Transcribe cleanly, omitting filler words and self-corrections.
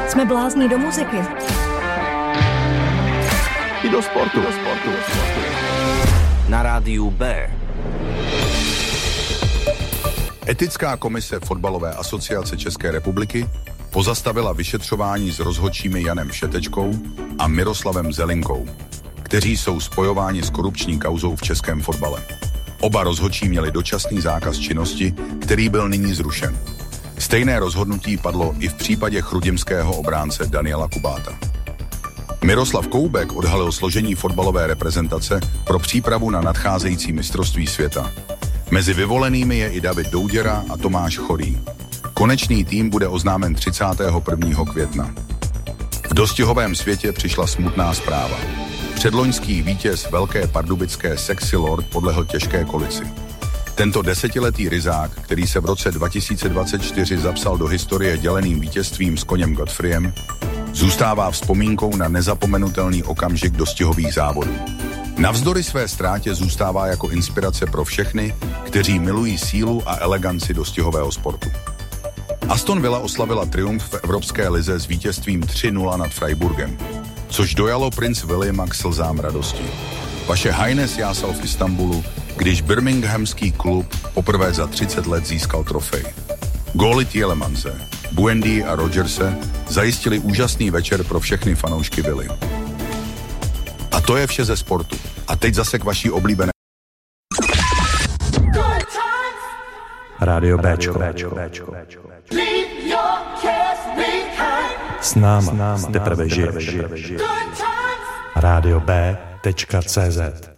Jsme blázní do muziky. I do sportu. Na rádiu B. Etická komise Fotbalové asociace České republiky pozastavila vyšetřování s rozhodčími Janem Šetečkou a Miroslavem Zelinkou, kteří jsou spojováni s korupční kauzou v českém fotbale. Oba rozhodčí měli dočasný zákaz činnosti, který byl nyní zrušen. Stejné rozhodnutí padlo i v případě chrudimského obránce Daniela Kubáta. Miroslav Koubek odhalil složení fotbalové reprezentace pro přípravu na nadcházející mistrovství světa. Mezi vyvolenými je i David Douděra a Tomáš Chorý. Konečný tým bude oznámen 31. května. V dostihovém světě přišla smutná zpráva. Předloňský vítěz velké pardubické Sexy Lord podlehl těžké kolici. Tento desetiletý ryzák, který se v roce 2024 zapsal do historie děleným vítězstvím s koněm Godfreyem, zůstává vzpomínkou na nezapomenutelný okamžik dostihových závodů. Navzdory své ztrátě zůstává jako inspirace pro všechny, kteří milují sílu a eleganci dostihového sportu. Aston Villa oslavila triumf v Evropské lize s vítězstvím 3-0 nad Freiburgem, což dojalo prince Williama k slzám radosti. Vaše Highness jásal v Istanbulu, když birminghamský klub poprvé za 30 let získal trofej. Góly Tielemance, Buendy a Rodgerse zajistili úžasný večer pro všechny fanoušky Villy. A to je vše ze sportu. A teď zase k vaší oblíbené Rádio Béčko. S náma teprve žiješ. Rádio B.cz